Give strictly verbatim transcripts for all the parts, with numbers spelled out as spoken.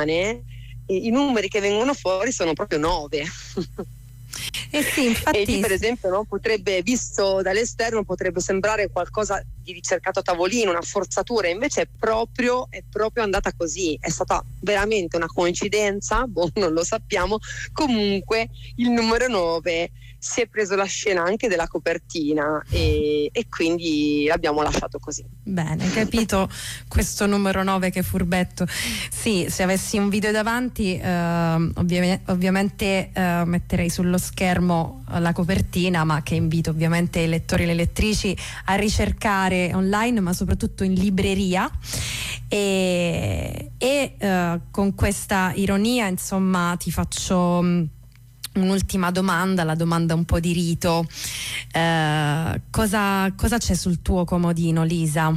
e i numeri che vengono fuori sono proprio nove. Eh sì, infatti... E lì, per esempio, no, potrebbe, visto dall'esterno, potrebbe sembrare qualcosa di ricercato a tavolino, una forzatura, invece è proprio, è proprio andata così, è stata veramente una coincidenza, boh, non lo sappiamo. Comunque il numero nove si è preso la scena anche della copertina e, e quindi l'abbiamo lasciato così. Bene, capito questo numero nove, che furbetto. Sì, se avessi un video davanti eh, ovvi- ovviamente eh, metterei sullo schermo la copertina, ma che invito ovviamente i lettori e le lettrici a ricercare online, ma soprattutto in libreria. E, e eh, con questa ironia, insomma, ti faccio mh, un'ultima domanda, la domanda un po' di rito. Eh, cosa, cosa c'è sul tuo comodino, Lisa?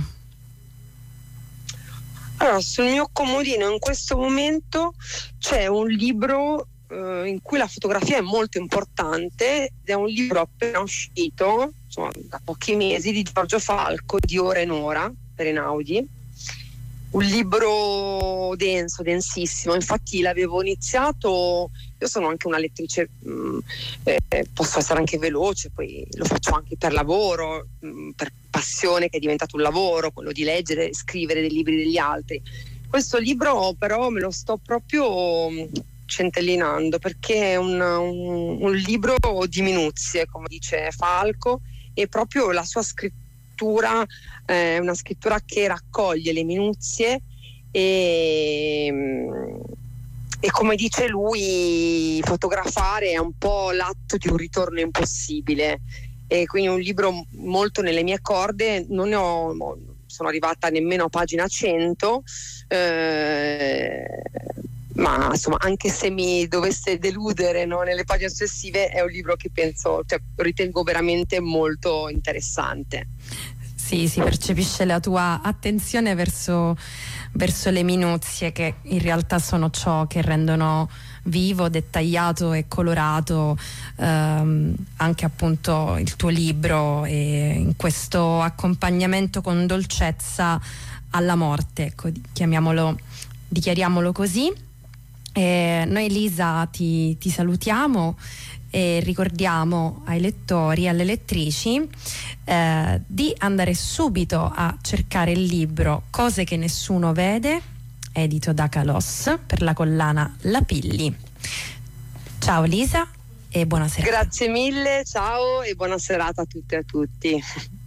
Allora, sul mio comodino in questo momento c'è un libro eh, in cui la fotografia è molto importante, ed è un libro appena uscito, insomma, da pochi mesi, di Giorgio Falco, Di ora in ora, per Einaudi. Un libro denso, densissimo, infatti l'avevo iniziato, io sono anche una lettrice, mh, eh, posso essere anche veloce, poi lo faccio anche per lavoro, mh, per passione che è diventato un lavoro, quello di leggere e scrivere dei libri degli altri. Questo libro però me lo sto proprio centellinando, perché è un, un, un libro di minuzie, come dice Falco, e proprio la sua scrittura è una scrittura che raccoglie le minuzie e, e come dice lui, fotografare è un po' l'atto di un ritorno impossibile, e quindi un libro molto nelle mie corde. Non ne ho, sono arrivata nemmeno a pagina cento, eh, ma insomma, anche se mi dovesse deludere, no, nelle pagine successive, è un libro che penso, cioè, ritengo veramente molto interessante. Sì, si percepisce la tua attenzione verso, verso le minuzie, che in realtà sono ciò che rendono vivo, dettagliato e colorato ehm, anche appunto il tuo libro, e in questo accompagnamento con dolcezza alla morte, ecco, chiamiamolo, dichiariamolo così. E noi, Lisa, ti, ti salutiamo e ricordiamo ai lettori e alle lettrici eh, di andare subito a cercare il libro Cose che nessuno vede, edito da Calos, per la collana La Pilli. Ciao Lisa e buona serata. Grazie mille, ciao e buona serata a tutte e a tutti.